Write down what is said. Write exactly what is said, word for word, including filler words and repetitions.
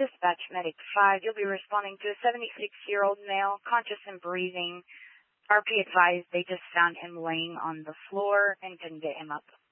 Dispatch Medic five, you'll be responding to a seventy-six-year-old male, conscious and breathing. R P advised they just found him laying on the floor and couldn't get him up.